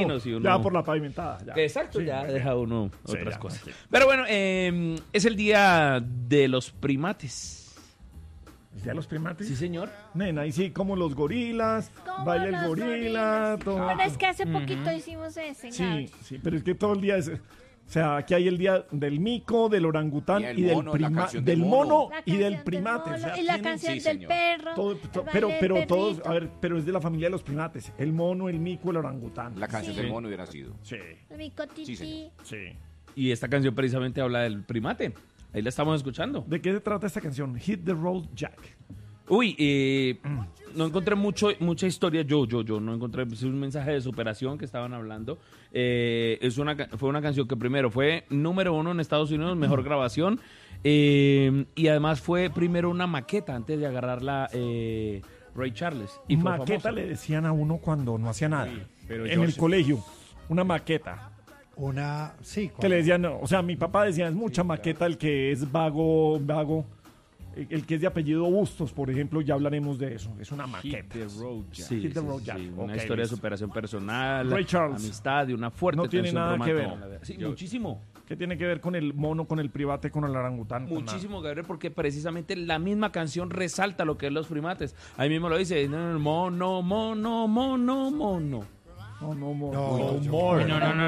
bueno, si uno... Ya por la pavimentada. Ya. Exacto, Sí, ya bueno. deja uno Sí, otras ya, cosas. sí. Pero bueno, es el día de los primates. ¿Ya los primates? Sí, señor. Nena, y sí, como los gorilas, Como baila el los gorila, gorilas. todo. Pero es que hace poquito hicimos ese, Sí, sí, pero es que todo el día es... O sea, aquí hay el día del mico, del orangután Y el y del mono, la canción del del mono mono. La y del canción primate. mono, O sea, y la tienen- canción Sí, del señor. perro. todo- el pero baile del todos, perrito. a ver, pero es de la familia de los primates. El mono, el mico, el orangután. La canción Sí. del mono hubiera sido. Sí, Mi cotití. señor. sí. Y esta canción precisamente habla del primate. Ahí la estamos escuchando. ¿De qué se trata esta canción? Hit the Road Jack. Uy, no encontré mucha historia. Yo no encontré, es un mensaje de superación que estaban hablando. Fue una canción que primero fue número 1 en Estados Unidos, mejor grabación. Y además fue primero una maqueta antes de agarrarla Ray Charles. Y fue Maqueta famoso. le decían a uno cuando no hacía nada. pero en George- el colegio, una maqueta. Sí, Que le decían, o sea, mi papá decía, es mucha maqueta el que es vago. El que es de apellido Bustos, por ejemplo, ya hablaremos de eso. Es una maqueta. Sí, Hit the sí, Road sí, Jack. una Ok, historia listo. de superación personal, Ray Charles. amistad y una fuerte No tiene tensión nada que romántica. ver. Sí, muchísimo. ¿Qué tiene que ver con el mono, con el private, con el orangután? Con Muchísimo, Gabriel, porque precisamente la misma canción resalta lo que es los primates. Ahí mismo lo dice, mono, mono, mono, mono. No, No, more.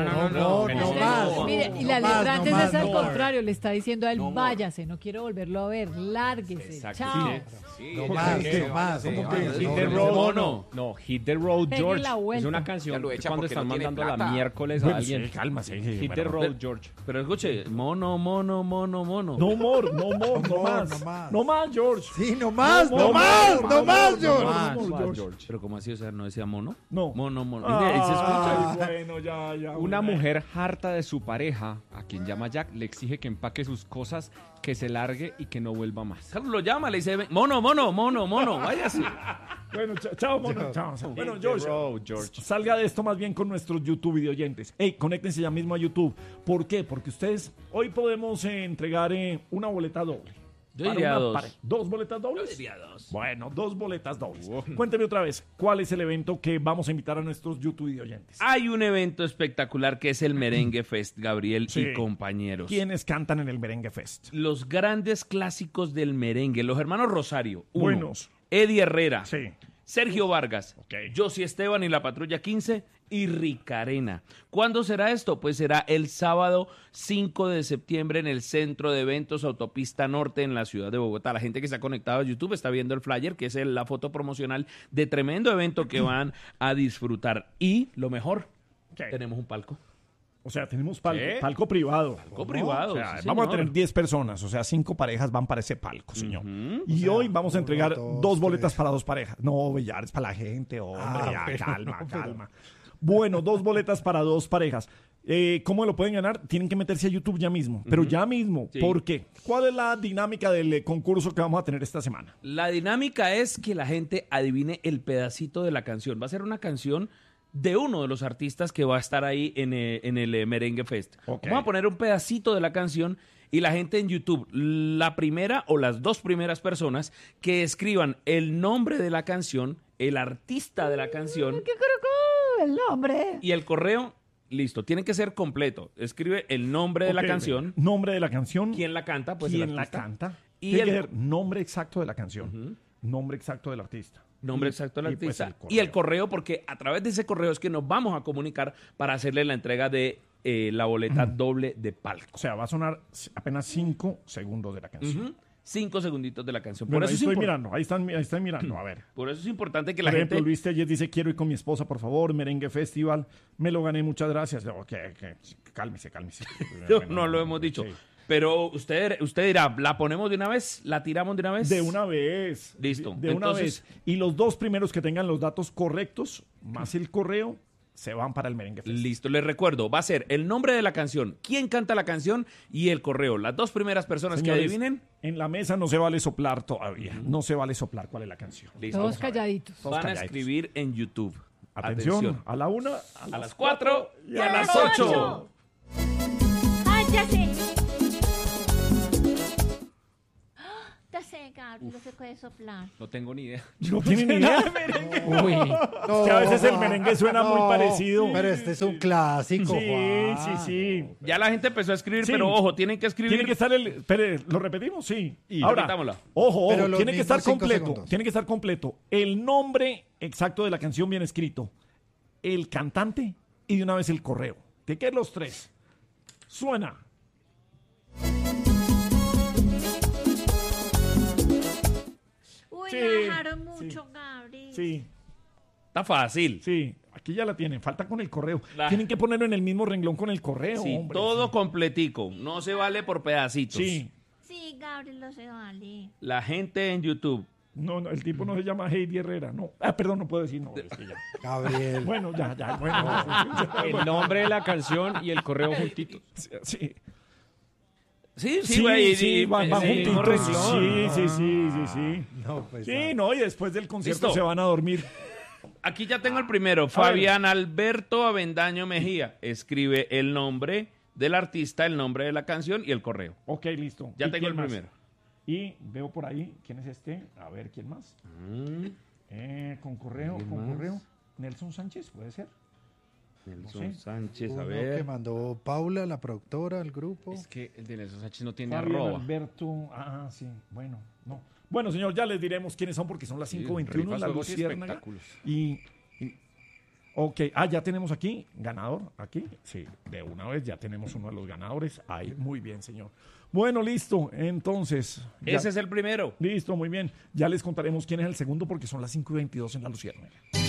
no más. Mire, y la No más, letra no antes más, es al no. contrario, le está diciendo a él, No more. váyase, no quiero volverlo a ver, lárguese, Exacto. chao. Sí, No ya más, sé, no más. sí, ¿Cómo que? sí, Hit sí, the sí. road. Mono. No, Hit the Road Pegue George. la vuelta. Es una Ya canción lo echa cuando porque están no tiene mandando la plata. miércoles a Bueno, alguien. sí, cálmase. Hit the Road George. Pero escuche, mono, mono, mono, mono. No more, no more, más. no más. No más, George. Sí, no más, No no más, más, no más, no George. más. George. George. Pero ¿cómo así? O sea, ¿no decía mono? No. Mono, mono. Mire, ahí se Ay, escucha. bueno, ya. Una bueno. mujer harta de su pareja, a quien llama Jack, le exige que empaque sus cosas, que se largue y que no vuelva más. Carlos lo llama, le dice, mono, mono, mono, mono, váyase. Bueno, chao, mono. Chao. Bueno, Hit the George. road, George. Salga de esto más bien con nuestros YouTube videoyentes. Hey, conéctense ya mismo a YouTube. ¿Por qué? Porque ustedes hoy podemos entregar una boleta doble. Yo Para diría una dos. pareja. ¿Dos boletas dobles? Yo diría dos. Bueno, dos boletas dobles. Cuénteme otra vez, ¿cuál es el evento que vamos a invitar a nuestros YouTube videoyentes? Hay un evento espectacular que es el Merengue Fest, Gabriel Sí. y compañeros. ¿Quiénes cantan en el Merengue Fest? Los grandes clásicos del merengue, los hermanos Rosario. Uno. Buenos. Eddie Herrera. Sí. Sergio Vargas, Ok. Josie Esteban y la Patrulla 15 y Ricarena. ¿Cuándo será esto? Pues será el sábado 5 de septiembre en el Centro de Eventos Autopista Norte en la ciudad de Bogotá. La gente que está conectada a YouTube está viendo el flyer, que es la foto promocional de tremendo evento que van a disfrutar. Y lo mejor, ¿Qué? tenemos un palco. O sea, tenemos palco, ¿Qué? palco privado. Palco privado. O sea, sí, vamos a señor. tener 10 personas, o sea, 5 parejas van para ese palco, señor. Ujú. Y hoy vamos a entregar dos, dos boletas tres. para dos parejas. No, Bellar, es para la gente, hombre, ya, bueno, calma, no, pero- calma. Bueno, dos boletas para dos parejas. ¿Cómo lo pueden ganar? Tienen que meterse a YouTube ya mismo, pero ya mismo. Sí. ¿Por qué? ¿Cuál es la dinámica del concurso que vamos a tener esta semana? La dinámica es que la gente adivine el pedacito de la canción. Va a ser una canción de uno de los artistas que va a estar ahí en el Merengue Fest. Ok. Vamos a poner un pedacito de la canción y la gente en YouTube, la primera o las dos primeras personas que escriban el nombre de la canción, el artista de la canción ¿Qué creo el nombre? y el correo, listo. Tiene que ser completo. Escribe el nombre de la Ok, canción, Nombre de la canción. quién la canta, pues el ¿Quién la artista. canta? Y Tiene que el- ser nombre exacto de la canción. Nombre exacto del artista. Nombre exacto del y, pues, artista el y el correo, porque a través de ese correo es que nos vamos a comunicar para hacerle la entrega de la boleta doble de palco. O sea, va a sonar apenas 5 segundos de la canción. Ujú. 5 segunditos de la canción. Bueno, Por ahí eso, estoy es mirando, ahí están mirando, a ver. por eso es importante que la Por ejemplo, gente... Luis Telles dice, quiero ir con mi esposa, por favor, Merengue Festival. Me lo gané, muchas gracias. Cálmese. no lo hemos dicho. Sí. Pero usted dirá, ¿la ponemos de una vez? ¿La tiramos de una vez? De una vez. Listo. De una Entonces- vez. Y los dos primeros que tengan los datos correctos, más el correo, se van para el Merengue Festival. Listo, les recuerdo, va a ser el nombre de la canción, quién canta la canción y el correo. Las dos primeras personas Señores, que adivinen, en la mesa no se vale soplar todavía. No se vale soplar cuál es la canción. listo. Todos calladitos. Todos Van a calladitos. escribir en YouTube. Atención, a la 1, A las 4 y a las las 8. ocho. ¡Ay, ya sé! Ya sé, Gabriel, no se puede soplar. No tengo ni idea. No tiene ni idea. Uy. Es que a veces el merengue suena muy parecido. Pero este es un clásico, Sí, Juan. sí. Ya la gente empezó a escribir, Sí. pero ojo, tienen que escribir. Tiene que estar el... Espere, ¿lo repetimos? Sí. Y Ahora, repitámoslo. ojo, Pero los tiene que mismos estar 5 completo. segundos. Tiene que estar completo. El nombre exacto de la canción bien escrito, el cantante y de una vez el correo. ¿De qué los tres? Suena. Uy, Sí, la bajaron sí. mucho, Gabriel. Sí, Está fácil. sí. Aquí ya la tienen. Falta con el correo. La- Tienen que ponerlo en el mismo renglón con el correo, Sí, hombre. todo completico. No se vale por pedacitos. Sí. Sí, Gabriel, no se vale. La gente en YouTube. No, el tipo no se llama Heidi Herrera. No. Perdón, no puedo decir no. Es que ya. Gabriel. Bueno, ya. Bueno, El nombre de la canción y el correo juntitos. sí. Sí, güey. Sí, van sí, juntitos. renglón. Sí. No, pues. Sí, no, y después del concierto Listo. se van a dormir. Aquí ya tengo el primero. Fabián Alberto Avendaño Mejía. Escribe el nombre del artista, el nombre de la canción y el correo. Ok, listo. Ya ¿Y tengo quién el más? primero. Y veo por ahí, ¿quién es este? A ver, ¿quién más? Con correo. Nelson Sánchez, ¿puede ser? Nelson No sé. Sánchez, a Uno ver. que mandó Paula, la productora del grupo. Es que el de Nelson Sánchez no tiene Fabián arroba. Alberto. Ah, sí. Bueno, no. Bueno, señor, ya les diremos quiénes son porque son las 5:21 en rifas, la juegos y Luciérnaga. espectáculos. Ok, ya tenemos aquí, ganador, aquí. Sí, de una vez ya tenemos uno de los ganadores. Ahí, muy bien, señor. Bueno, listo. Entonces. ya- Ese es el primero. Listo, muy bien. Ya les contaremos quién es el segundo porque son las 5:22 en la Luciérnaga.